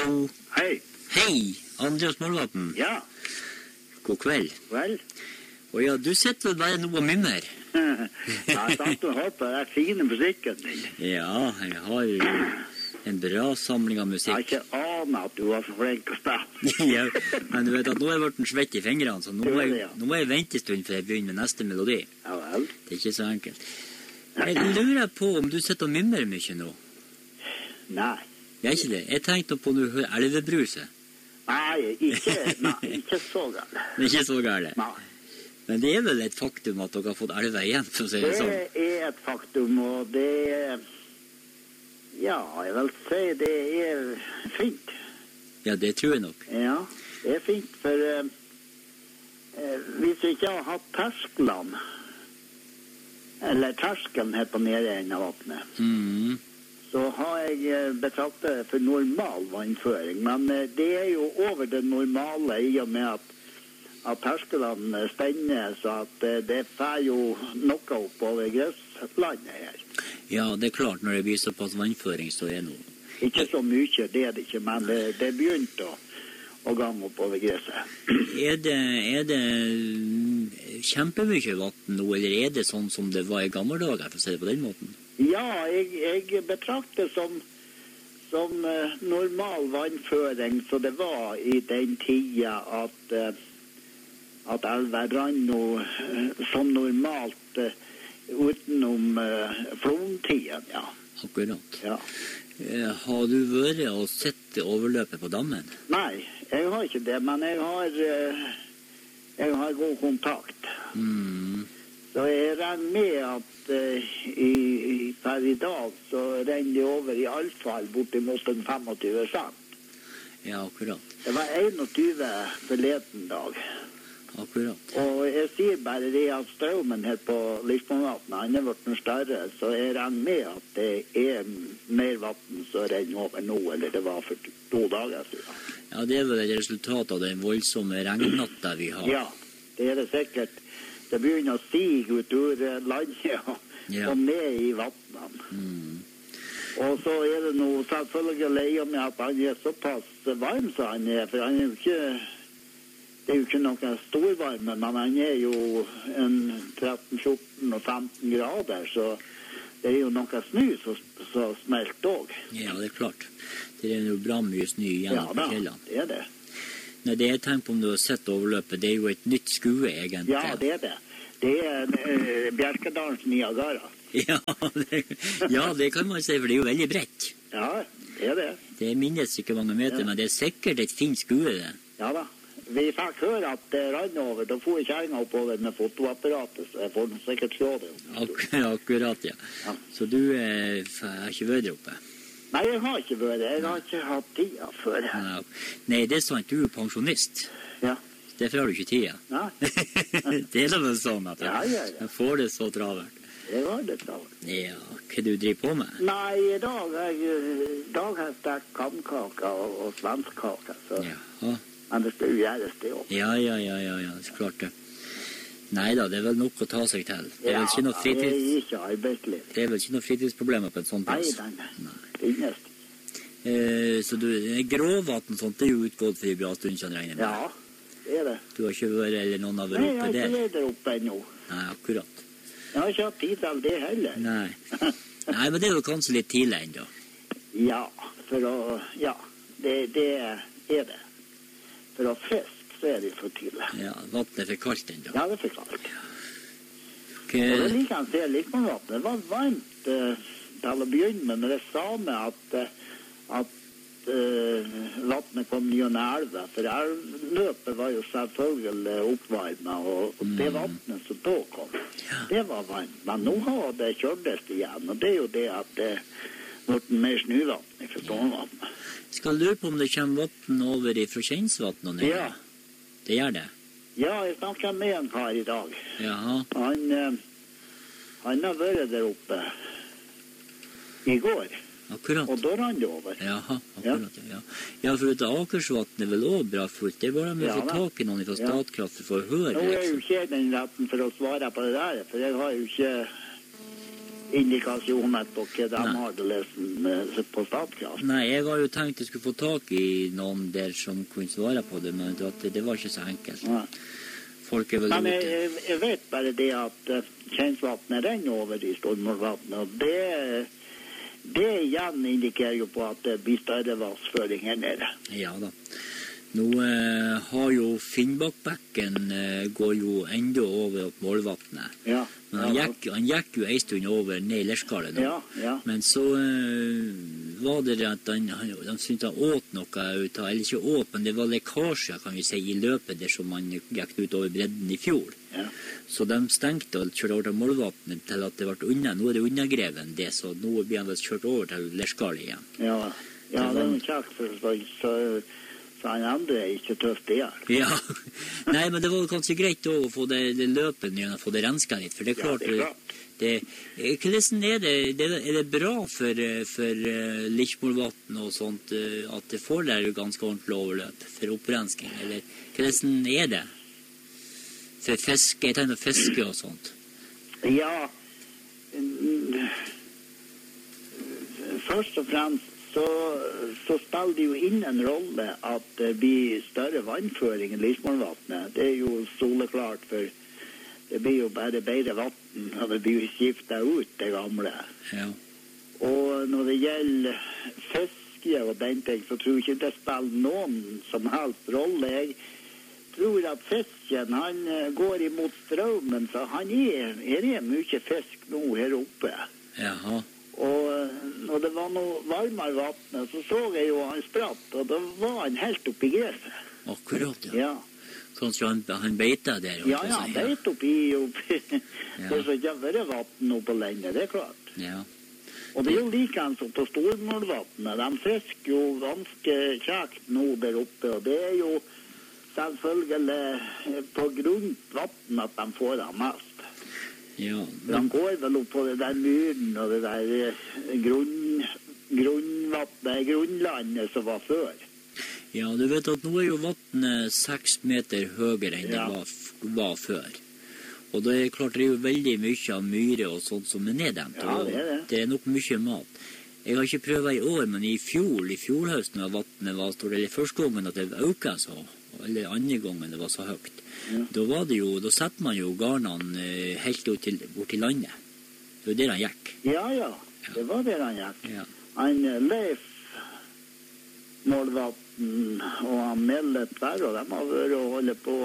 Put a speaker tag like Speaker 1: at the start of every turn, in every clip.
Speaker 1: Hallo.
Speaker 2: Hei.
Speaker 1: Hei, Andreas Morvatn.
Speaker 2: Ja.
Speaker 1: God kveld.
Speaker 2: Vel.
Speaker 1: Og ja, du sitter vel bare noe mimmer.
Speaker 2: Jeg satt og hørte på den fine musikken din.
Speaker 1: Ja, jeg har jo en bra samling av
Speaker 2: Jeg har
Speaker 1: musikk.
Speaker 2: ikke anet at du var så flink å spille.
Speaker 1: Ja, men du vet at nå har jeg vært svett i fingrene, så nå
Speaker 2: Du
Speaker 1: må
Speaker 2: er det,
Speaker 1: jeg,
Speaker 2: ja.
Speaker 1: nå må jeg vente en stund før jeg begynner med neste melodi.
Speaker 2: Ja vel.
Speaker 1: Det er ikke så enkelt. Jeg lurer på om du sitter og mimmer mye nå.
Speaker 2: Nei.
Speaker 1: Jeg er ikke det. Jeg tenkte på når du hører elvebruset.
Speaker 2: Nei, ikke så galt.
Speaker 1: Det er ikke så gærent.
Speaker 2: Nei.
Speaker 1: Men det er vel et faktum at dere har fått elver igjen, for å si det sånn.
Speaker 2: Det er et faktum, og det er... Ja, jeg vil si det er fint.
Speaker 1: Ja, det tror jeg nok.
Speaker 2: Ja, det er fint, for hvis vi ikke har hatt tersklene, eller terskelen her på nede enden av vattnet, så har jeg betraktet det for normal vannføring. Men det er jo over det normale i og med at terskelene stender, så at det fer jo noe oppover grøslandet her.
Speaker 1: Ja, det er klart når det blir såpass vannføring, så er det noe.
Speaker 2: Ikke så mye, det er det ikke, men det begynte å gange oppover gresset.
Speaker 1: Er det kjempemye vann nå, eller er det sånn som det var i gamle dager, for å si det på den måten?
Speaker 2: Ja, jeg betrakter som normal vannføring, så det var i den tida at elva rann nå som normalt utenom flomtiden, ja.
Speaker 1: Akkurat.
Speaker 2: Ja.
Speaker 1: Har du vært og sett overløpet på dammen?
Speaker 2: Nei, jeg har ikke det, men jeg har god kontakt. Så jeg regner med at per i dag så renner det over i alle fall bortimot 25 cent.
Speaker 1: Ja, akkurat.
Speaker 2: Det var 21 forleden dag.
Speaker 1: Akkurat.
Speaker 2: Og jeg sier bare det at strømmen her på Lisbonvatnet, han er vært større, så jeg regner med at det er mer vatten som renner over nå, eller det var for 2 dager siden.
Speaker 1: Ja, det er vel et resultat av den voldsomme regnnatta vi har.
Speaker 2: Ja, det er det sikkert. Det begynner å stige ut ur landet og ned i vattnene. Og så er det noe selvfølgelig i og med at han er såpass varm som han er, for han er jo ikke... Det er jo ikke noe storvarme, men han er jo en 13, 14 og 15 grader, så det er jo noe snø som smelter også.
Speaker 1: Ja, det er klart. Det er jo bra mye snø igjen på kjellene.
Speaker 2: Ja, det er det.
Speaker 1: Nei, det jeg tenker på om du har sett overløpet, det er jo et nytt skue, egentlig.
Speaker 2: Ja, det er det. Det er Bjerkedalens Niagara.
Speaker 1: Ja, det kan man si, for det er jo veldig bredt.
Speaker 2: Ja, det er det.
Speaker 1: Det minnes ikke mange meter, men det er sikkert et fint skue, det.
Speaker 2: Ja da. Vi fikk høre at det rann over, da får jeg kjæringa oppover med fotoapparatet, så jeg får sikkert se det.
Speaker 1: Akkurat, ja. Så du har ikke vært der oppe?
Speaker 2: Nei, jeg har ikke vært der. Jeg har ikke hatt tida før.
Speaker 1: Nei, det er sant, du er pensjonist.
Speaker 2: Ja.
Speaker 1: Derfor har du ikke tida.
Speaker 2: Nei.
Speaker 1: Det er vel sånn at jeg får det så travelt.
Speaker 2: Det var det travelt.
Speaker 1: Ja, hva du driver på med?
Speaker 2: Nei, i dag har jeg stekt kannkaker og svenskkaker, så...
Speaker 1: Ja.
Speaker 2: Men det skal jo gjøres det også.
Speaker 1: Ja, så klart det. Neida, det er vel nok å ta seg til. Det er vel ikke noe
Speaker 2: det er ikke arbeidsliv.
Speaker 1: Det er vel ikke noe fritidsproblemer på en sånn plass?
Speaker 2: Nei. Finnes.
Speaker 1: Så du, gråvatten sånt, det er jo utgått for i bra stund, kan jeg regne med?
Speaker 2: Ja, det er det.
Speaker 1: Du har ikke vært, eller noen har vært oppe der?
Speaker 2: Nei, jeg har ikke vært der oppe ennå.
Speaker 1: Nei, akkurat.
Speaker 2: Jeg har ikke hatt tid til det heller.
Speaker 1: Nei, men det er jo kanskje litt tidlig ennå.
Speaker 2: Ja, det er det. For å fisk, så er det for tidlig.
Speaker 1: Ja, vattnet er for kaldt ennå.
Speaker 2: Ja, det er for kaldt. Og det liker han til Lisbonvatnet. Det var varmt til å begynne med, når jeg sa med at vattnet kom gjennom elva, for elvløpet var jo selvfølgelig oppvarmet, og det vattnet som da kom, det var varmt. Men nå har det kjørtes igjen, og det er jo det at det ble mer snøvatten i Lisbonvatnet.
Speaker 1: Skal lure på om det kommer vatten over fra Kjensvatn og ned?
Speaker 2: Ja.
Speaker 1: Det gjør det?
Speaker 2: Ja, jeg snakket med en kar i dag.
Speaker 1: Jaha.
Speaker 2: Han har vært der oppe i går.
Speaker 1: Akkurat.
Speaker 2: Og da rann det over.
Speaker 1: Jaha, akkurat, ja. Ja, for at Akersvatn er vel også bra fullt. Det er bare med å få tak i noen fra Statkraft for å høre.
Speaker 2: Nå er jo ikke den retten for å svare på det der, for jeg har jo ikke indikasjoner på hva de har det lesen på Statkraft.
Speaker 1: Nei, jeg har jo tenkt jeg skulle få tak i noen der som kunne svare på det, men det var ikke så enkelt.
Speaker 2: Nei.
Speaker 1: Folk vel
Speaker 2: men
Speaker 1: ute.
Speaker 2: Jeg vet bare det at Kjensvatnet renner over i Stormorvatnet, og det igjen indikerer jo på at det blir større vassføring her nede.
Speaker 1: Ja da. Nå har jo Finnbakkbekken går jo enda over opp Målvatnet.
Speaker 2: Ja.
Speaker 1: Men han gikk jo en stund over ned i Lerskalet nå.
Speaker 2: Ja.
Speaker 1: Men så var det at han syntes han åt noe ut av, eller ikke åt, men det var lekkasjer, kan vi si, i løpet der som han gikk ut over bredden i fjor.
Speaker 2: Ja.
Speaker 1: Så de stengte og kjørte over til Målvatnet til at det ble unna. Nå er det undergreven det, så nå blir han vel kjørt over til Lerskalet igjen.
Speaker 2: Ja, det er en kjakt, så han andre er ikke tøft det her.
Speaker 1: Ja, nei, men det var kanskje greit å få det løpet igjen, å få det renska litt, for det er klart, hvordan er det? Er det bra for Lichmorvatn og sånt, at det får der ganske ordentlig overløp for opprensking, eller hvordan er det? For fiske, jeg tenker fiske og sånt.
Speaker 2: Ja, først og fremst så spiller det jo inn en rolle at det blir større vannføring i Lichmorvatnet. Det er jo soleklart, for det blir jo bare bedre vatten, og det blir jo skiftet ut det gamle.
Speaker 1: Ja.
Speaker 2: Og når det gjelder fiske og den ting, så tror jeg ikke det spiller noen som helst rolle. Jeg tror at fisken, han går imot strømmen, så han er mye fisk nå her oppe.
Speaker 1: Jaha.
Speaker 2: Og når det var noe varmere vattnet, så jeg jo han spratt, og da var han helt oppi gresset.
Speaker 1: Akkurat,
Speaker 2: ja.
Speaker 1: Sånn som han beita der?
Speaker 2: Ja, han beit oppi. Det er så ikke vært vatten oppe lenge, det er klart.
Speaker 1: Ja.
Speaker 2: Og det er jo likens som på Stormålvatnet. De fisker jo ganske kjekt nå der oppe, og det er jo selvfølgelig på grunt vatten at de får av mest.
Speaker 1: Ja,
Speaker 2: de går vel opp på det der myren og det der grunnlandet som var før.
Speaker 1: Ja, du vet at nå er jo vattnet 6 meter høyere enn det var før. Og det er klart det er jo veldig mye av myre og sånt som er neddemt.
Speaker 2: Ja, det er det.
Speaker 1: Det er nok mye mat. Jeg har ikke prøvd i år, men i fjorhøsten av vattnet var stort, eller første gangen at det økte så, eller andre gangen det var så høyt. Ja. Da setter man jo garnene helt bort til landet. Det var der han gikk.
Speaker 2: Ja. Det var der han gikk.
Speaker 1: Ja.
Speaker 2: Han Leif Målvatn og han Mellet der, og de har vært og holdt på.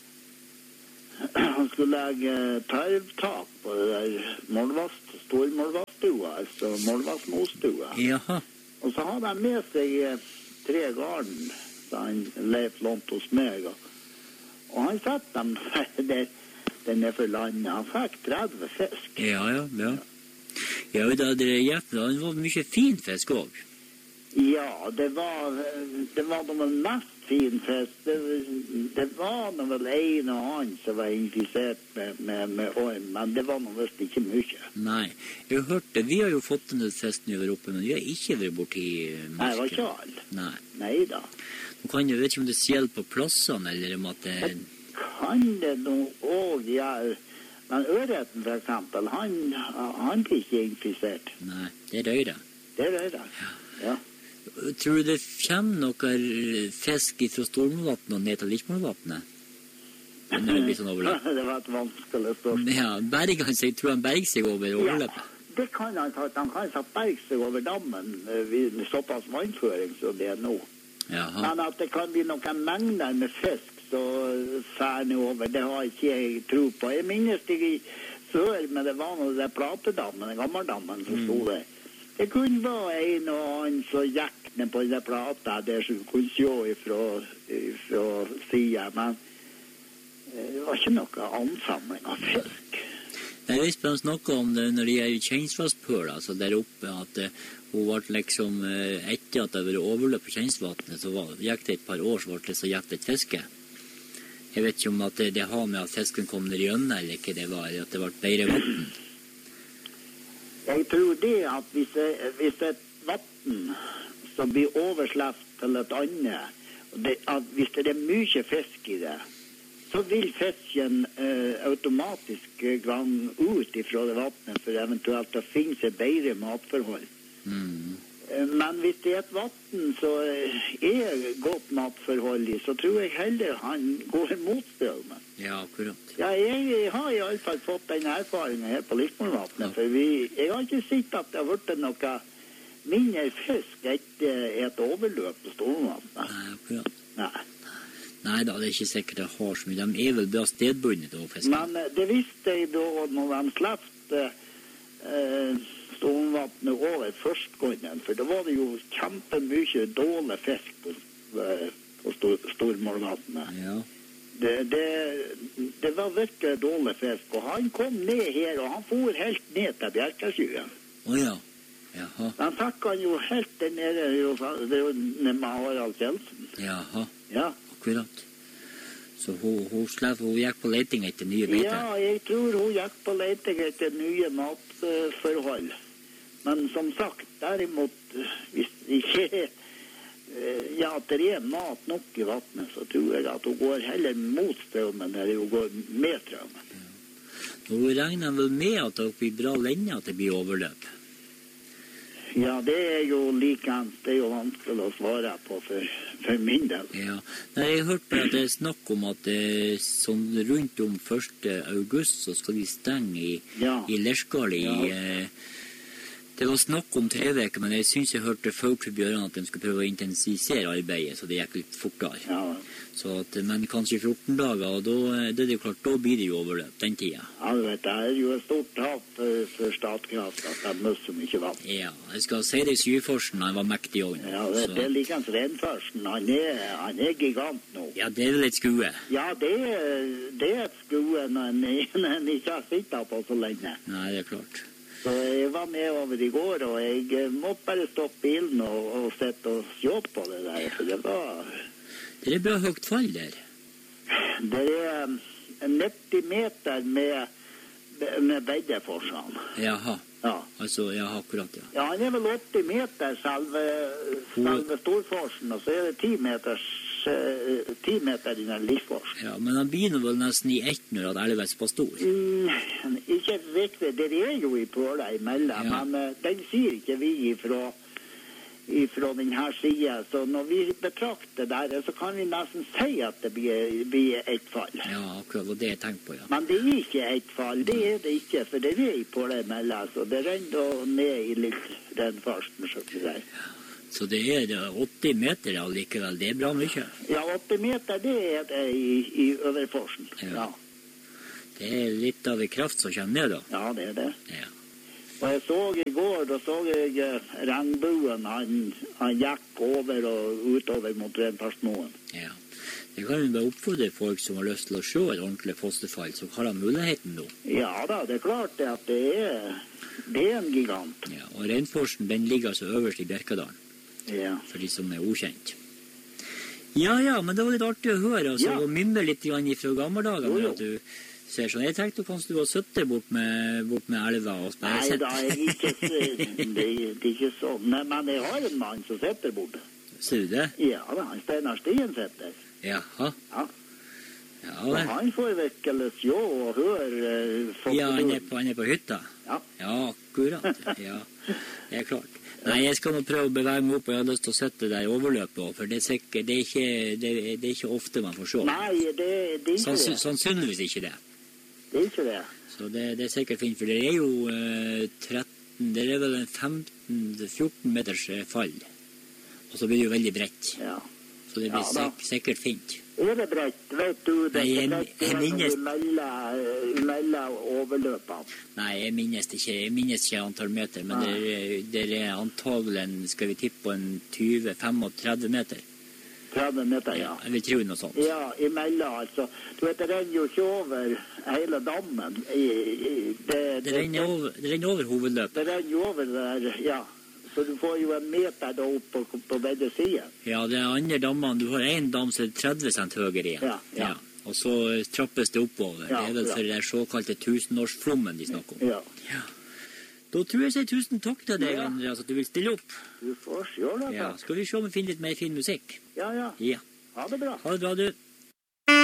Speaker 2: Han skulle legge tarvtak på det der stormålvaststua, altså målvastmostua.
Speaker 1: Jaha.
Speaker 2: Og så hadde han med seg 3 garn, så han Leif lånte hos meg, og han satt dem der nede for landet. Han fikk 30 fisk. Ja.
Speaker 1: Ja, det var mye fin fisk også.
Speaker 2: Ja, det var noe mest fin fisk. Det var noe vel en og annen som var infisert med orm, men det var noe visst ikke mye.
Speaker 1: Nei, jeg har hørt det. Vi har jo fått en del fisk når vi var oppe, men vi har ikke vært borti marken.
Speaker 2: Nei, det var ikke alle. Nei da.
Speaker 1: Jeg vet ikke om det gjelder på plassene, eller om at det...
Speaker 2: Kan det noe også gjøre, men ørreten for eksempel, han blir ikke infisert.
Speaker 1: Nei, det er røyre.
Speaker 2: Det er røyre, ja.
Speaker 1: Tror du det kommer noe fisk fra Stormålvatnet og ned til Lichmorvatnet? Når det blir sånn overløp?
Speaker 2: Det var et vanskelig spørsmål.
Speaker 1: Ja, tror han berger seg over overløpet?
Speaker 2: Ja, det kan han ta. Han kan berge seg over dammen med såpass vannføring som det er nå.
Speaker 1: Jaha.
Speaker 2: Men at det kan bli noen mengder med fisk så færdig over, det har ikke jeg tro på. Jeg minnes det før, men det var noe der platedammen, den gammaldammen som stod der. Det kunne være en og annen som gikk ned på den plata der som kunne se fra siden, men det var ikke noe ansamling av fisk.
Speaker 1: Jeg visste han snakket om det når det gjelder Kjensvasspøl, altså der oppe, at hun ble liksom, etter at det var overløp på Kjensvatnet, så gikk det et par år, så ble det så gikk det et fiske. Jeg vet ikke om at det har med at fisken kom ned i øynene, eller ikke det var, eller at det ble bedre vatten.
Speaker 2: Jeg tror det at hvis et vatten som blir overslept til et annet, at hvis det er mye fisk i det, så vil fisken automatisk glanne ut ifra det vattnet for eventuelt å finne seg bedre matforhold. Men hvis det er et vatten så er godt matforhold i, så tror jeg heller han går mot strømmen.
Speaker 1: Ja, akkurat.
Speaker 2: Ja, jeg har i alle fall fått den erfaringen her på Lismorvatnet, for jeg har ikke sett at det har vært noe mindre fisk etter et overløp på Storvatnet.
Speaker 1: Nei, akkurat.
Speaker 2: Nei.
Speaker 1: Nei da, det er ikke sikkert det har så mye. De er vel bra stedbundet å fiske.
Speaker 2: Men det visste jeg da når de slepte Storvatnet over førstgånden, for da var det jo kjempemye dårlig fisk på Stormålvatnet.
Speaker 1: Ja.
Speaker 2: Det var virkelig dårlig fisk, og han kom ned her, og han for helt ned til Bjerkasjøen.
Speaker 1: Åja. Jaha.
Speaker 2: Han fikk han jo helt der nede med Harald Kjeldsen.
Speaker 1: Jaha.
Speaker 2: Ja.
Speaker 1: Akkurat. Så hun gikk på leting etter nye beiter?
Speaker 2: Ja, jeg tror hun gikk på leting etter nye matforhold. Men som sagt, derimot, hvis ikke at det er mat nok i vattnet, så tror jeg at hun går heller mot strømmen enn hun går med strømmen.
Speaker 1: Ja. Hun regner vel med at det blir bra lenge at det blir overløp?
Speaker 2: Ja, det er jo likens. Det er jo vanskelig å svare på for min del.
Speaker 1: Ja. Nei, jeg hørte at det er snakk om at sånn rundt om 1. august så skal de stenge i Lerskal i... Det var snakk om 3 uker, men jeg synes jeg hørte folk fra Bjørn at de skulle prøve å intensivere arbeidet, så det gikk litt fortere.
Speaker 2: Ja.
Speaker 1: Men kanskje 14 dager, og da er det klart, da blir det jo overløp, den tiden.
Speaker 2: Ja, du vet, det er jo et stort tap for Statkraft at de møter så mye vann.
Speaker 1: Ja, jeg skal si det, Syforsen, han var mektig også.
Speaker 2: Ja, det er likens Renforsen, han er gigant nå.
Speaker 1: Ja, det er vel et skue.
Speaker 2: Ja, det er et skue når en ikke har sittet på så lenge.
Speaker 1: Nei, det er klart.
Speaker 2: Så jeg var med over i går, og jeg måtte bare stoppe bilen og sette og se på det der, for det var...
Speaker 1: Det er bra høyt fall der.
Speaker 2: Det er 90 meter med beddeforsene.
Speaker 1: Jaha.
Speaker 2: Ja.
Speaker 1: Altså, ja, akkurat, ja.
Speaker 2: Ja, han er vel 80 meter selve Storforsen, og så er det 10 meter i den Lisforsen.
Speaker 1: Ja, men han blir vel nesten i ett når at elva er så stor.
Speaker 2: Ikke riktig, det er jo i pøla imellom, men den sier ikke vi ifra denne siden, så når vi betrakter der, så kan vi nesten si at det blir et fall.
Speaker 1: Ja, akkurat, og det jeg tenkt på, ja.
Speaker 2: Men det er ikke et fall, det er det ikke, for det er i pøla imellom, så det renner ned i litt den farsten, så vi sier.
Speaker 1: Så det er 80 meter allikevel, det er bra mye.
Speaker 2: Ja, 80 meter, det er det i Øverforsen, ja.
Speaker 1: Det er litt av en kraft som kommer ned da.
Speaker 2: Ja, det er det.
Speaker 1: Ja.
Speaker 2: Og jeg så i går, da så jeg regnbuen, han gikk over og utover mot Renfarsmoen.
Speaker 1: Ja, det kan jo bare oppfordre folk som har lyst til å se et ordentlig fosterfall, så har de muligheten nå. Ja
Speaker 2: da, det er klart at det er en gigant.
Speaker 1: Ja, og Renforsen, den ligger altså øverst i Bjerkadalen.
Speaker 2: Ja.
Speaker 1: For de som er ukjent. Ja, men det var litt artig å høre, altså, og mimre litt fra gammeldagen, at du ser sånn. Jeg tenkte kanskje du har sittet bort med elva og bare sett.
Speaker 2: Nei da, det er ikke sånn. Men jeg har en mann som sitter borte.
Speaker 1: Ser du det?
Speaker 2: Ja, han Steinar Stien sitter.
Speaker 1: Jaha.
Speaker 2: Ja. Og han får virkelig se og høre.
Speaker 1: Ja, han er på hytta?
Speaker 2: Ja.
Speaker 1: Ja, akkurat. Ja, det er klart. Nei, jeg skal nå prøve å bevege meg opp, og jeg har lyst til å sette der overløpet også, for det er ikke ofte man får se.
Speaker 2: Nei, det er ikke det.
Speaker 1: Sannsynligvis ikke det.
Speaker 2: Det er ikke det.
Speaker 1: Så det er sikkert fint, for det er jo det er vel en 15-14 meters fall, og så blir det jo veldig bredt.
Speaker 2: Ja.
Speaker 1: Så det blir sikkert fint.
Speaker 2: Er det bredt? Vet du det?
Speaker 1: Nei, jeg minnes...
Speaker 2: Mellom overløpene.
Speaker 1: Nei, jeg minnes ikke antall meter, men det er antagelig, skal vi tippe på en 20-35 meter. 30 meter, ja. Jeg vil tro noe sånt.
Speaker 2: Ja, imellom, altså. Du vet, det renner jo ikke over hele dammen.
Speaker 1: Det renner over hovedløpet.
Speaker 2: Det renner jo over der, ja. Så du får jo en meter da opp på begge sider. Ja,
Speaker 1: det er andre dammene. Du har en dam som er 30 cent høyere igjen.
Speaker 2: Ja.
Speaker 1: Og så trappes det oppover. Ja, det er vel for den såkalte 1000-årsflommen de snakker om.
Speaker 2: Ja.
Speaker 1: Da tror jeg tusen takk til deg, Andreas, at du vil stille opp.
Speaker 2: Du får gjøre det.
Speaker 1: Ja, skal vi se om vi finner litt mer fin musikk?
Speaker 2: Ja.
Speaker 1: Ja.
Speaker 2: Ha det bra.
Speaker 1: Ha det bra, du.